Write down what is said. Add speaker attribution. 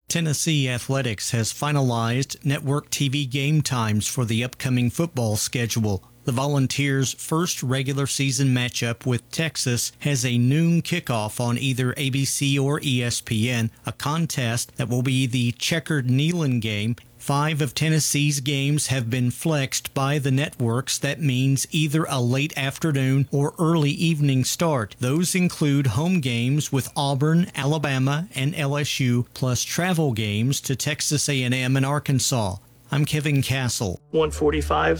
Speaker 1: Tennessee Athletics has finalized network TV game times for the upcoming football schedule. The Volunteers' first regular season matchup with Texas has a noon kickoff on either ABC or ESPN, a contest that will be the checkered Neyland game. 5 of Tennessee's games have been flexed by the networks. That means either a late afternoon or early evening start. Those include home games with Auburn, Alabama, and LSU, plus travel games to Texas A&M and Arkansas. I'm Kevin Castle.
Speaker 2: 145.